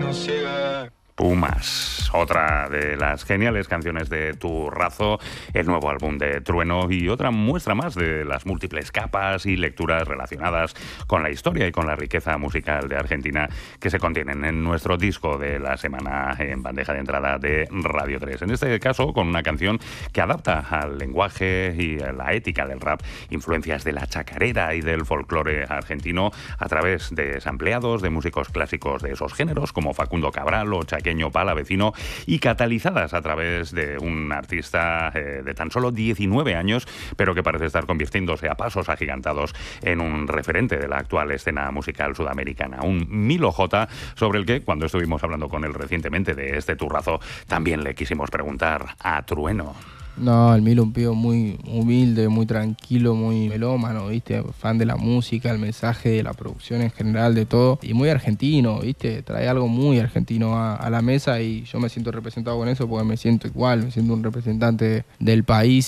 Pumas, otra de las geniales canciones de Turrazo, el nuevo álbum de Trueno y otra muestra más de las múltiples capas y lecturas relacionadas con la historia y con la riqueza musical de Argentina que se contienen en nuestro disco de la semana en bandeja de entrada de Radio 3. En este caso, con una canción que adapta al lenguaje y a la ética del rap influencias de la chacarera y del folclore argentino a través de sampleados de músicos clásicos de esos géneros como Facundo Cabral o Chaqueño Palavecino y catalizadas a través de un artista de tan solo 19 años, pero que parece estar convirtiéndose a pasos agigantados en un referente de la actual escena musical sudamericana. Un Milo J, sobre el que, cuando estuvimos hablando con él recientemente de este Turrazo, también le quisimos preguntar a Trueno. No, el Milo un pibe muy humilde, muy tranquilo, muy melómano, ¿viste? Fan de la música, el mensaje, de la producción en general, de todo. Y muy argentino, ¿viste? Trae algo muy argentino a la mesa y yo me siento representado con eso porque me siento igual, me siento un representante del país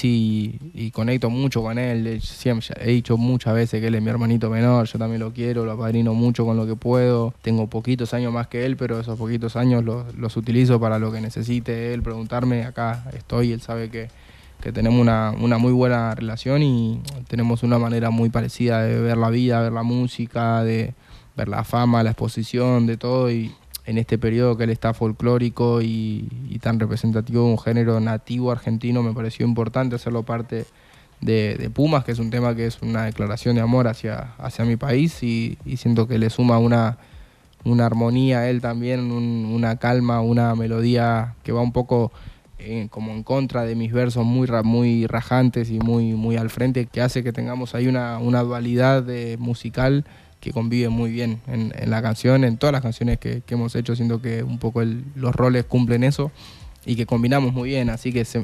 y conecto mucho con él. Siempre, he dicho muchas veces que él es mi hermanito menor, yo también lo quiero, lo apadrino mucho con lo que puedo. Tengo poquitos años más que él, pero esos poquitos años los utilizo para lo que necesite él, preguntarme, acá estoy, él sabe que tenemos una muy buena relación y tenemos una manera muy parecida de ver la vida, ver la música, de ver la fama, la exposición, de todo. Y en este periodo que él está folclórico y tan representativo de un género nativo argentino, me pareció importante hacerlo parte de Pumas, que es un tema que es una declaración de amor hacia mi país y siento que le suma una armonía a él también, una calma, una melodía que va un poco como en contra de mis versos muy rajantes y muy al frente, que hace que tengamos ahí una dualidad musical que convive muy bien en la canción, en todas las canciones que hemos hecho, siento que un poco los roles cumplen eso y que combinamos muy bien, así que